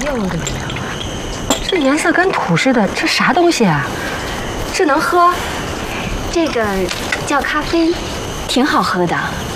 呦我的娘啊！这颜色跟土似的，这啥东西啊？这能喝？ 这个叫咖啡，挺好喝的。